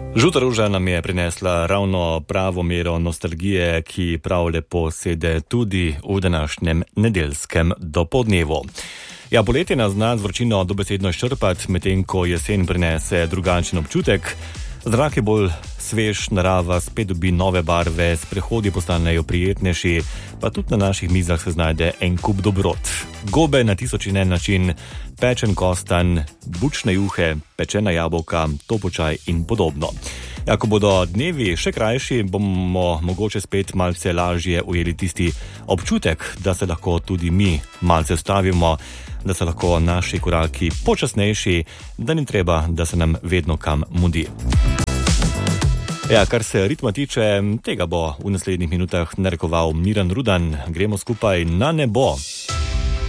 Žuta ruža nam je prinesla ravno pravo mero nostalgije, ki prav lepo sede tudi v današnjem nedeljskem dopoldnevu. Ja, poletje nas zna z vročino dobesedno izčrpati, medtem ko jesen prinese drugačen občutek. Zrak je bolj svež, narava spet dobi nove barve, sprehodi postanejo prijetnejši, pa tudi na naših mizah se znajde en kup dobrot. Gobe na tisoč in en način, pečen kostan, bučne juhe, pečena jabolka, topočaj in podobno. Ja, ko bodo dnevi še krajši, bomo mogoče spet malce lažje ujeli tisti občutek, da se lahko tudi mi malce ustavimo, da so lahko naši koraki počasnejši, da ni treba, da se nam vedno kam mudi. Ja, kar se ritma tiče, tega bo v naslednjih minutah narekoval Miran Rudan. Gremo skupaj na nebo.